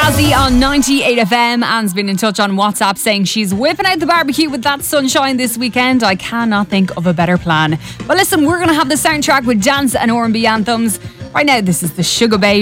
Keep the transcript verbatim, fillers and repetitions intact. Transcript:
Jazzy on ninety-eight F M. Anne's been in touch on WhatsApp saying she's whipping out the barbecue with that sunshine this weekend. I cannot think of a better plan. Well, listen, we're going to have the soundtrack with dance and R and B anthems. Right now, this is the Sugar Babe.